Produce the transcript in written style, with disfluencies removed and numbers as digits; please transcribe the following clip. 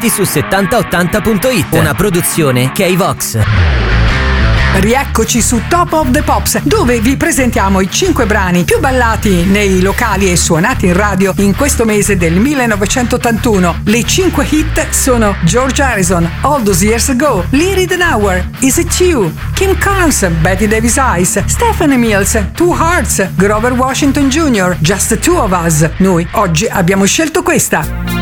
iscritti su 7080.it, una produzione K-Vox. Rieccoci su Top of the Pops, dove vi presentiamo i 5 brani più ballati nei locali e suonati in radio in questo mese del 1981. Le 5 hit sono George Harrison, All Those Years Ago, Lee Ritenour, Is It You, Kim Carnes, Betty Davis Eyes, Stephanie Mills, Two Hearts, Grover Washington Jr., Just the Two of Us. Noi oggi abbiamo scelto questa.